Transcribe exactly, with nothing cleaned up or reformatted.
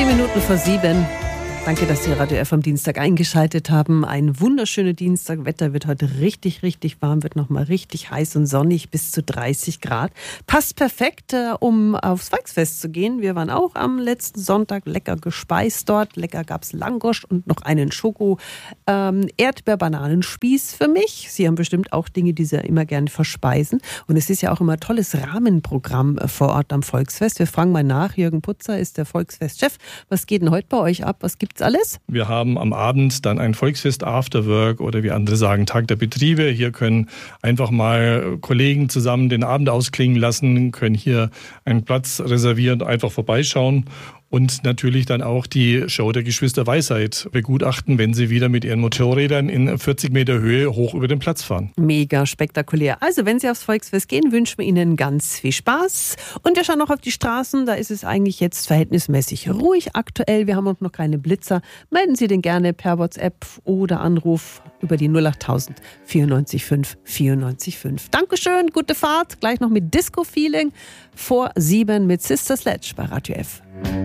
Zehn Minuten vor sieben. Danke, dass Sie Radio F am Dienstag eingeschaltet haben. Ein wunderschöner Dienstag. Wetter wird heute richtig, richtig warm, wird nochmal richtig heiß und sonnig bis zu dreißig Grad. Passt perfekt, um aufs Volksfest zu gehen. Wir waren auch am letzten Sonntag lecker gespeist dort. Lecker gab es Langosch und noch einen Schoko ähm, Erdbeer-Bananenspieß für mich. Sie haben bestimmt auch Dinge, die Sie immer gerne verspeisen. Und es ist ja auch immer ein tolles Rahmenprogramm vor Ort am Volksfest. Wir fragen mal nach. Jürgen Putzer ist der Volksfestchef. Was geht denn heute bei euch ab? Was gibt alles? Wir haben am Abend dann ein Volksfest Afterwork oder wie andere sagen Tag der Betriebe. Hier können einfach mal Kollegen zusammen den Abend ausklingen lassen, können hier einen Platz reservieren, einfach vorbeischauen und natürlich dann auch die Show der Geschwister Weisheit begutachten, wenn sie wieder mit ihren Motorrädern in vierzig Meter Höhe hoch über den Platz fahren. Mega spektakulär. Also wenn Sie aufs Volksfest gehen, wünschen wir Ihnen ganz viel Spaß. Und wir schauen noch auf die Straßen. Da ist es eigentlich jetzt verhältnismäßig ruhig aktuell. Wir haben auch noch keine Blitzer. Melden Sie den gerne per WhatsApp oder Anruf über die null achttausend vierundneunzig fünf vierundneunzig fünf. Dankeschön, gute Fahrt. Gleich noch mit Disco-Feeling vor sieben mit Sister Sledge bei Radio F.